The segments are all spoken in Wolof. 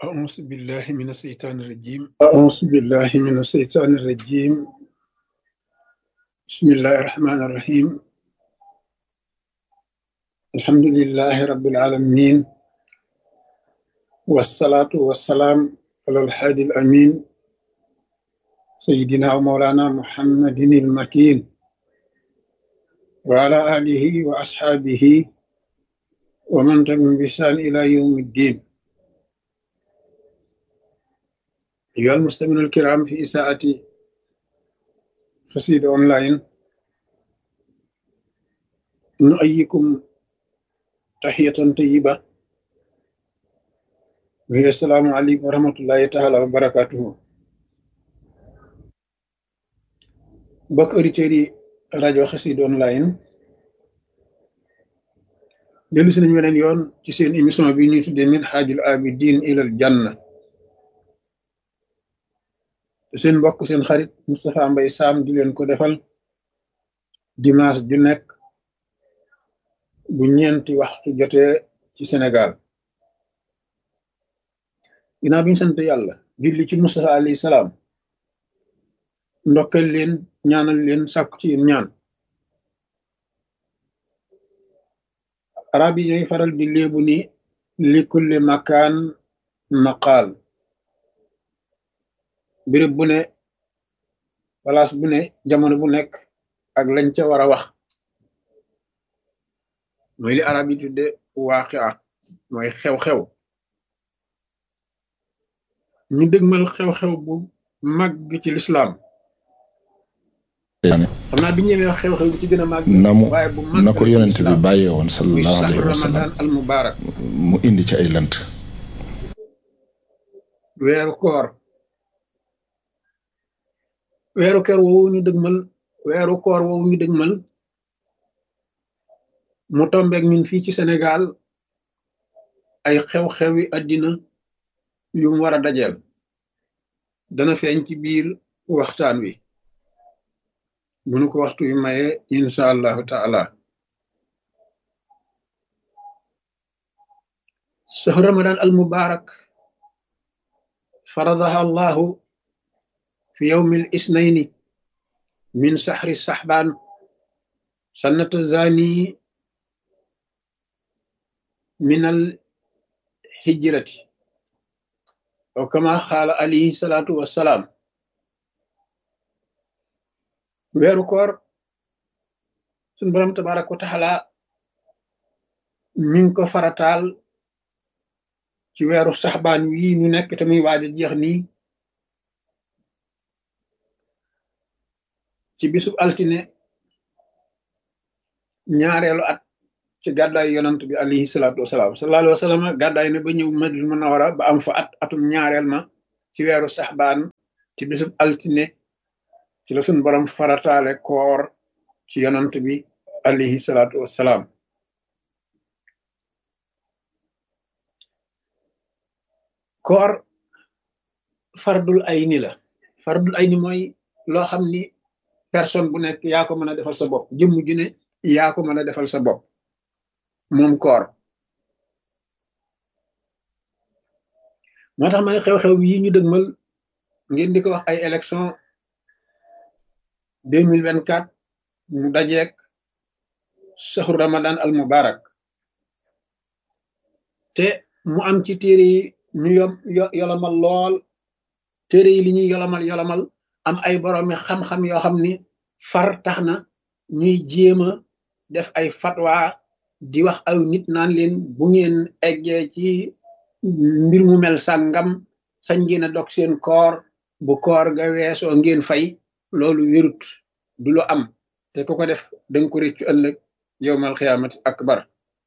أعوذ بالله من الشيطان الرجيم بسم الله الرحمن الرحيم. الحمد لله رب العالمين، والصلاة والسلام على الحادي الأمين سيدنا ومولانا محمد المكين وعلى آله وأصحابه ومن تبعهم بإحسان إلى يوم الدين. أيها المستمعون الكرام، في إساءة قصيدة أونلاين نؤيكم تحية طيبة وهي السلام عليكم ورحمة الله تعالى وبركاته. بك أوريتيري راديو قصيدة أونلاين dellu si nañu weneen yoon ci seen émission bi ñuy tuddee Minhajul Abidin ilal Janna te seen mbokk seen xarit Moustapha Mbaye Sam di leen ko defal dimanche ju nekk bu ñeenti waxtu jotee ci Sénégal. ginnaaw bi ñu sant yàlla julli ci Moustapha alayhi salaam ndokkal leen ñaanal leen sàkku ci yéen ñaan. arab yi ñooy faral di léebu ni li kulli makaan maqaal, béréb bu ne place bu ne jamono bu nekk ak lañ ca war a wax, mooy li arab yi tudde waaqia, mooy xew-xew. ñu dëgmal xew-xew bu màgg ci lislaam. xam naa bi ñëwee wax xew-xew bi ci gën a màgg waaye bu màgg na ko yonent bi bàyyee woon sallallahu alayhi wa sallam ramadan al mubarak, mu indi ci ay lënt. weeru koor, weeru koor woowu ñu dëgmal mu tombeek ñun fii ci Sénégal ay xew-xewi àddina yu mu war a dajeel dana feeñ ci biir waxtaan wi bu nu ko waxtu wi maye insha allahu taala. sahru ramadan al mubarak faradaha allahu fi yawmi al isnayni min sahri sahban sannata zani min al hijrati aw kama xaala alayhi salatu wassalaam. weeru koor suñu borom tabaraka wa taala mi ngi ko farataal ci weeru saxbaan wii ñu nekk te muy waaj a jeex nii, ci bisub altine ñaareelu at ci gàddaay yonant bi alayhi salaatu wasalaam. sallallahu alayhi wa sallam gàddaay na ba ñëw Madina Munawara ba am fa atum ñaareel ma ci weeru saxbaan ci bisub altine ci la suñ borom farataale koor ci yonant bi alayhi salaatu wassalaam. koor fardul ayni la. fardul ayni mooy loo xam ni personne bu nekk yaa ko mën a defal sa bopp, jëmm ju ne yaa ko mën a defal sa bopp moom koor. moo tax ma ne xew-xew yi ñu dëgmal ngeen di ko wax ay élection 2024 mu dajeek sahru ramadan al mubarak te mu am ci téere yi ñu yolamal lool. téere yi li ñuy yolamal am ay boroomi xam-xam yoo xam ni far tax na ñuy jéema def ay fatwa di wax aw nit naan leen bu ngeen eggee ci mbir mu mel sàngam sañ ngeen a dog seen koor, bu koor ga weesoo ngeen fay. loolu wérut, du lu am, te ku ko def danga ko réccu ëllëg yowmal xiyaamati akbar.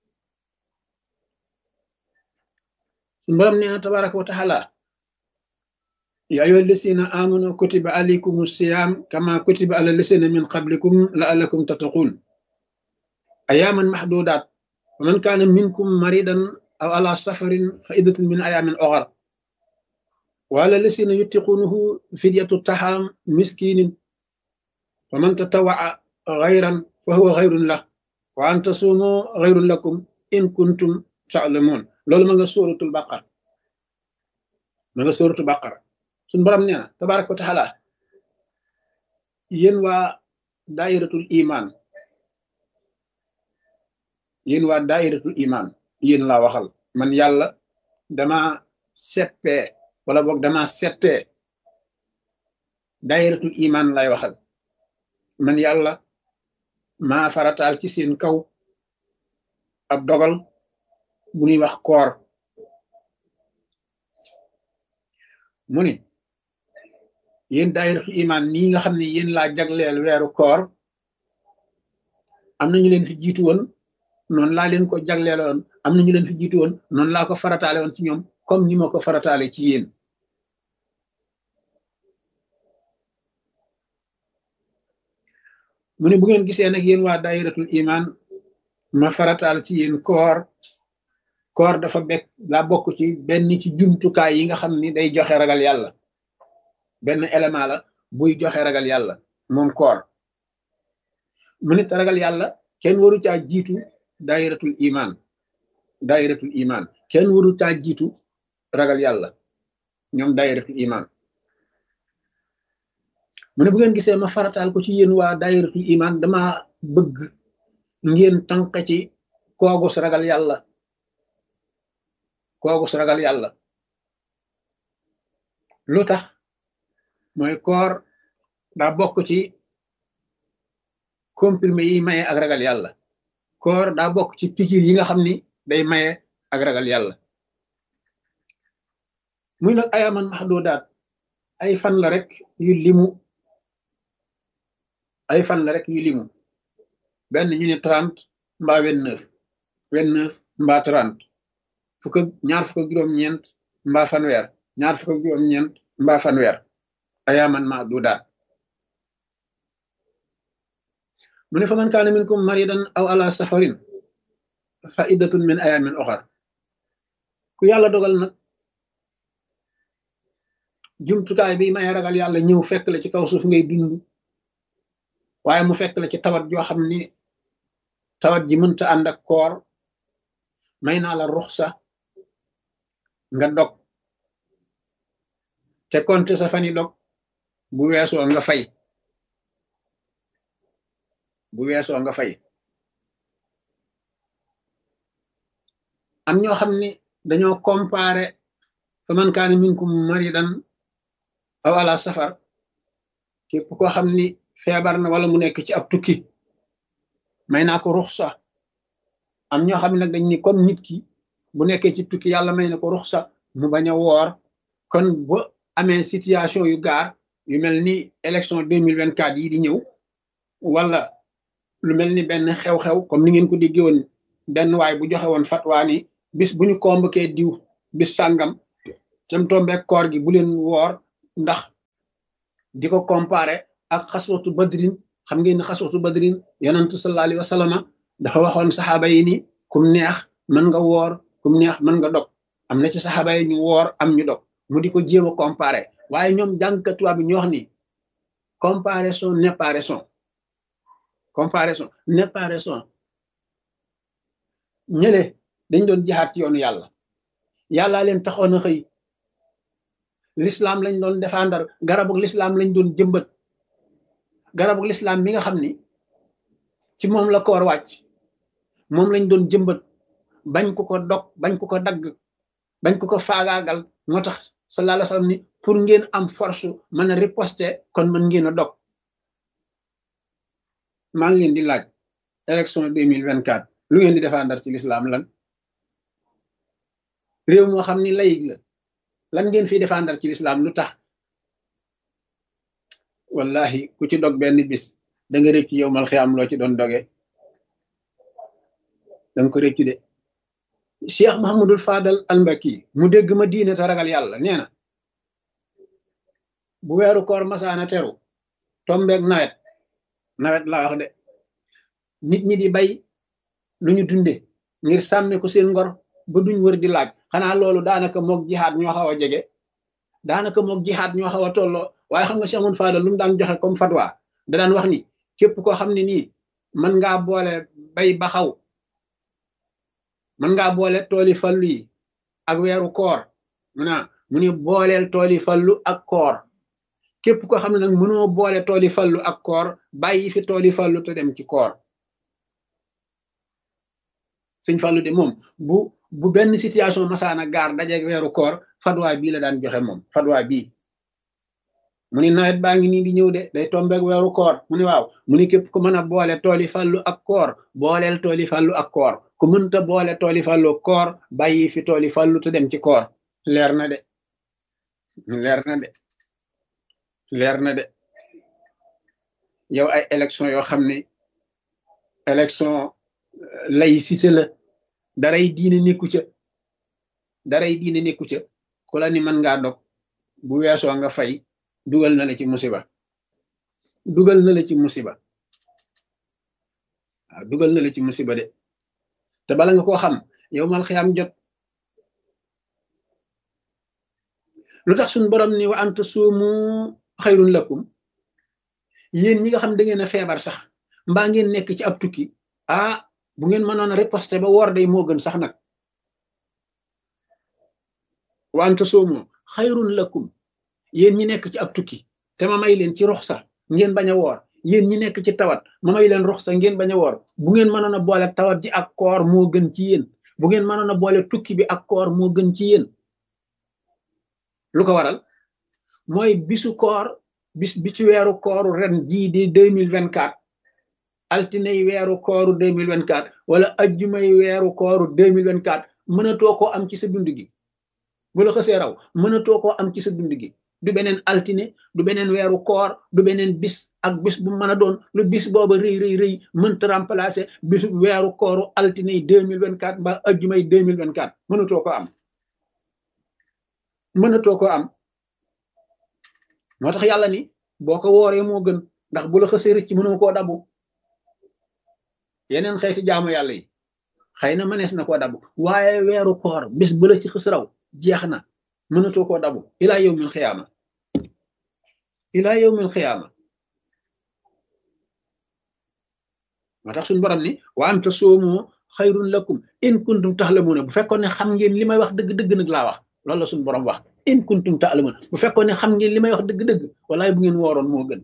suñu borom nee na tabaraka wa taala ya ayyuha lasina amanu kutiba alaykum siyam kama kutiba ala lasina min qablikum la'allakum tattaqun ayaman mahdudat wa man kana minkum maridan aw ala safarin fa iddatun min ayamin ukhar wa ala lasina yutiqunahu fidyatu taham miskinin wa man tatawaa xayran fa huwa xayrun lah wa an tasuumu xayrun lakum in kuntum ta'lamun. loolu ma nga suratul baqara. ma nga sóoratu baqara suñ borom nee na tabaraka wa taala yéen waa daayiratul iman yéen waa daayiratul iman yéen laa waxal man yàlla dama seppee wala boog dama settee daayiratul iman lay waxal man yàlla maa farataal ci seen kaw ab dogal bu ñuy wax koor mu ni yéen daayiratul iman nii nga xam ne yéen laa jagleel weeru koor am na ñu leen fi jiitu woon noonu laa leen ko jagleeloon am na ñu leen fi jiitu woon noonu laa ko farataale woon ci ñoom comme ni ma ko farataale ci yéen mu ne bu ngeen gisee nag yéen waa daayiratul iman ma farataal ci yéen koor dafa daa bokk ci benn ci jumtukaay yi nga xam ni day joxe ragal yàlla benn élément la buy joxe ragal yàlla moom koor mu ne te ragal yàlla kenn waru caa jiitu daayiratul iman kenn waru caa jiitu ragal yàlla ñoom daayiratul iman mu ne bu ngeen gisee ma farataal ko ci yéen waa daayiratul iman dama bëgg ngeen tànq ci koogus ragal yàlla lu tax mooy koor daa bokk ci comprimé yi maye ak ragal yàlla koor daa bokk ci pikir yi nga xam ni day maye ak ragal yàlla muy nag ayaman mahdudaat ay fan la rek yu limu benn ñu ne 30 mbaa 29 mbaa 30 ñaar fukk ak juróom-ñeent mbaa fanweer ñaar fukk ak juróom-ñeent mbaa fanweer ayaman mahdudaat mu ne fa man kaana minkum maridan aw ala safarin fa iddatun min ayamin oxar ku yàlla dogal nag jumtukaay bi may ragal yàlla ñëw fekk la ci kaw suuf ngay dund waaye mu fekk la ci tawat joo xam ni tawat ji mënta ànd ak koor may naa la ruxsa nga dog te konte sa fani dog bu weesoo nga fay am ñoo xam ni dañoo comparé fa man kaana minkum maridan aw ala safar képp koo xam ni feebar na wala mu nekk ci ab tukki may naa ko ruxsa am ñoo xam ne nag dañ ni comme nit ki bu nekkee ci tukki yàlla may na ko ruxsa mu bañ a woor kon bu amee situation yu gaar yu mel ni élection 2024 yi di ñëw wala lu mel ni benn xew-xew comme ni ngeen ko déggee woon benn waay bu joxe woon fatwa ni bis bu ñu convoqué diw bis sàngam tam tombeek koor gi bu leen woor ndax di ko comparé ak xaswatu badrin xam ngeen ni xaswatu badrin yonantu sallallahu alayhi wa sallama dafa waxoon saxaaba yi ni kum neex mën nga woor kum neex mën nga dog am na ci saxaaba yi ñu woor am ñu dog mu di ko jéem a comparé waaye ñoom jàngkatuwaa bi ñu wax ni comparaison n'est pas raison ñële dañ doon jihaat ci yoonu yàllaa leen taxoon a xëy l'islam lañ doon défendre garabug l'islam lañ doon jëmbat garabug l'islam mi nga xam ni ci moom la koor wàcc moom lañ doon jëmbat bañ ko ko dog bañ ko ko dagg bañ ko ko faagaagal moo tax sallallahu alayhi wa sallam ni pour ngeen am force mën a riposter kon mën ngeen a dog maa ngi leen di laaj élection 2024 lu ngeen di défendre ci l'islam lan réew moo xam ni laïc la lan ngeen fi défendre ci l'islam lu tax wallahi ku ci dog benn bis da nga rëccu yow mal xiyaam loo ci doon doge da nga ko rëccu de Cheikh Mahamadul Fadal al-Mbaki mu dégg ma diine te ragal yàlla nee na bu weeru koor masaana teru tombeeg nawet laa wax de nit ñi di bay lu ñu dunde ngir sàmme ko seen ngor ba duñ wër di laaj xanaa loolu daanaka moog jihaad ñoo xaw a jege ñoo xaw a tolloo waaye xam nga Cheikh Mahamadul Fadal lu mu daan joxe comme fatwa da daan wax ni képp koo xam ne nii mën ngaa boole bay baxaw mën ngaa boole tooli fallu yi ak weeru koor mu ne booleel tooli fallu ak koor képp ko xam ne nag mënoo boole tooli fallu ak koor bàyyi fi tooli fallu te dem ci koor sëñ Fallu de moom bu benn situation masaana gaar dajeeg weeru koor fatwa bii la daan joxe moom fatwa bii mu ni nawet baa ngi nii di ñëw de day tombeeg weeru koor mu ni waaw mu ni képp ku mën a boole tooli fallu ak koor booleel tooli fallu ak koor ku mënta boole tooli fallu koor bàyyi fi tooli fallu te dem ci koor leer na de leer na de leer na de yow ay élection yoo xam ne élection laïcité la daray diine nekku ca daray diine nekku ca ku la ni mën ngaa dog bu weesoo nga fay dugal na la ci musiba dugal na la ci musiba waaw dugal na la ci musiba de te bala nga koo xam yow mal xiyaam jot lu tax suñ borom ni wa anta suumu xayrun lakum yéen ñi nga xam da ngeen a feebar sax mbaa ngeen nekk ci ab tukki bu ngeen mënoon a riposte ba woor day moo gën sax nag wa anta suumu xayrun lakum yéen ñi nekk ci ab tukki te ma may leen ci ruxsa ngeen bañ a woor yéen ñi nekk ci tawat ma may leen ruxsa ngeen bañ a woor bu ngeen mënoon a boole tawat ji ak koor moo gën ci yéen bu ngeen mënoon a boole tukki bi ak koor moo gën ci yéen lu ko waral mooy bisu koor bis bi ci weeru kooru ren jii di 2024 altinay weeru kooru 2024 wala ajjumay weeru kooru 2024 mënatoo koo am ci sa dund gi bu la xësee raw mënatoo koo am ci sa dund gi du beneen altine du beneen weeru koor du beneen bis ak bis bu mën a doon lu bis booba rëy mënta remplacer bisu weeru kooru altine 2024 ba ajjumay 2024 mënatoo ko am mënatoo ko am moo tax yàlla ni boo ko wooree moo gën ndax bu la xësee rëcc mënoo koo dabu yeneen xëy si jaamu yàlla yi xëy na mënees na koo dabu waaye weeru koor bis bu la ci xës raw jeex na mënatoo koo dabu ilaa yawmil xiyaama ilaa yawmil xiyaama moo tax suñu borom ni wa anta soomu xayrun lakum in kuntum taxlamuuna bu fekkoon ne xam ngeen li may wax dëgg-dëgg nag laa wax loolu la suñu borom wax in kuntum taxlamuuna bu fekkoon ne xam ngeen li may wax dëgg-dëgg walaay bu ngeen wooroon moo gën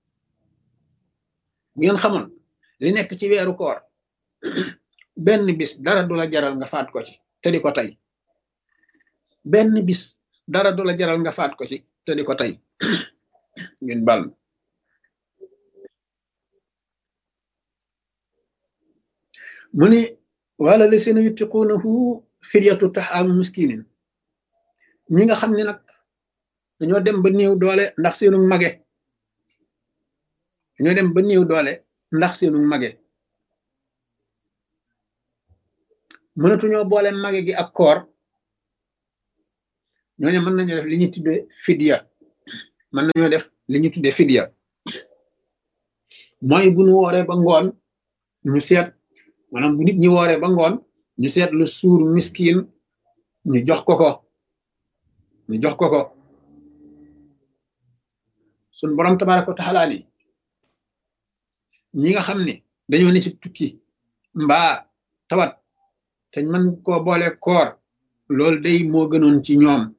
bu ngeen xamoon li nekk ci weeru koor benn bis dara du la jaral nga faat ko ci te di ko tey benn bis dara du la jaral nga faat ko ci te di ko tey ngeen bal mu ni wala lasina yutiquunahu fidyatu taxaamu miskinin ñi nga xam ne nag dañoo dem ba néew doole ndax seenu mage dañoo dem ba néew doole ndax seenu mage mënatuñoo boole mage gi ak koor ñooñu mën nañoo def li ñu tuddee fidya mën nañoo def li ñu tuddee fidya mooy bu ñu wooree ba ngoon ñu seet maanaam bu nit ñi wooree ba ngoon ñu seet lu suur miskin ñu jox ko ko ñu jox ko ko suñ borom tabaraka wa taala ni ñi nga xam ne dañoo ne ci tukki mbaa tawat te mën koo boole koor loolu day moo gënoon ci ñoom